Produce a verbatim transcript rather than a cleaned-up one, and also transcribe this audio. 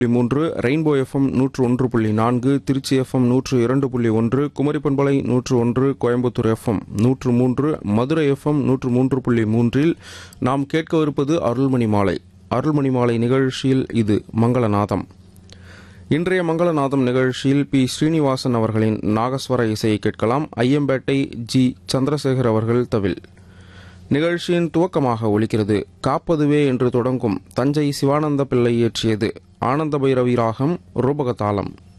மூன்று, rainbow FM நூற்று ஒன்று புள்ளி நான்கு, திருச்சி எஃப்எம் நூற்று இரண்டு புள்ளி ஒன்று, குமரி பண்பலை நூற்று ஒன்று, கோயம்புத்தூர் எஃப்எம் நூற்று மூன்று, மதுரை எஃப்எம் நூற்று மூன்று புள்ளி மூன்றில் நாம் கேட்கவிருப்பது அருள்மணி மாலை. அருள்மணி மாலை நிகழ்ச்சியில் இது மங்களநாதம். இன்றைய மங்களநாதம் நிகழ்ச்சியில் பி ஸ்ரீனிவாசன் அவர்களின் நாகஸ்வர இசையை கேட்கலாம். ஐயம்பேட்டை ஜி சந்திரசேகர் அவர்கள் தவில். நிகழ்ச்சியின் துவக்கமாக ஒலிக்கிறது காப்பதுவே என்று தொடங்கும் தஞ்சை சிவானந்த பிள்ளை இயற்றியது ஆனந்த பைரவி ராகம் ரூபகதாளம்.